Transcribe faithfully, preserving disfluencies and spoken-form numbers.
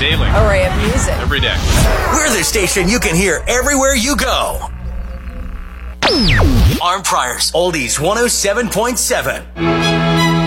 Daily. Array of music. Every day. We're the station you can hear everywhere you go. Armed Priors, Oldies one oh seven point seven.